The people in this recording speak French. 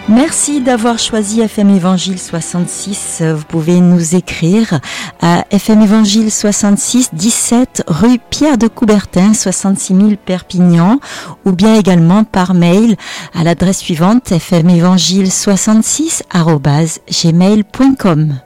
Merci d'avoir choisi FM Évangile 66. Vous pouvez nous écrire à FM Évangile 66, 17 rue Pierre de Coubertin, 66 000 Perpignan, ou bien également par mail à l'adresse suivante fmévangile66@gmail.com.